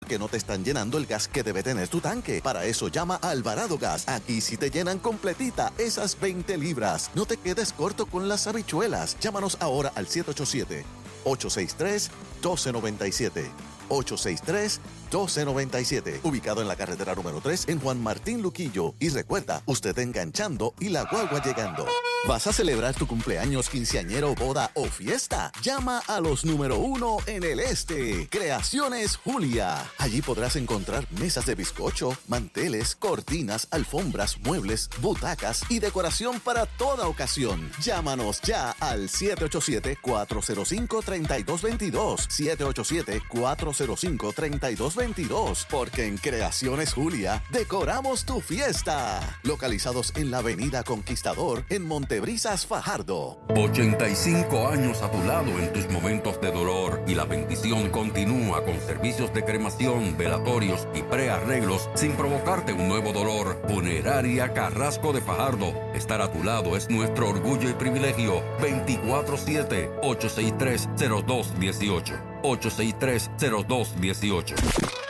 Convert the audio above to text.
porque no te están llenando el gas que debe tener tu tanque. Para eso llama a Alvarado Gas. Aquí sí te llenan completita esas 20 libras. No te quedes corto con las habichuelas. Llámanos ahora al 787-863-1297. 863-1297. Ubicado en la carretera número 3 en Juan Martín Luquillo. Y recuerda, usted enganchando y la guagua llegando. ¿Vas a celebrar tu cumpleaños, quinceañero, boda o fiesta? Llama a los número 1 en el este. Creaciones Julia. Allí podrás encontrar mesas de bizcocho, manteles, cortinas, alfombras, muebles, butacas y decoración para toda ocasión. Llámanos ya al 787-405-3222. 787-405-3222. Porque en Creaciones Julia decoramos tu fiesta. Localizados en la Avenida Conquistador en Montebrisas, Fajardo. 85 años a tu lado en tus momentos de dolor y la bendición continúa con servicios de cremación, velatorios y prearreglos sin provocarte un nuevo dolor. Funeraria Carrasco de Fajardo. Estar a tu lado es nuestro orgullo y privilegio. 24/7 863-0218. 863-0218.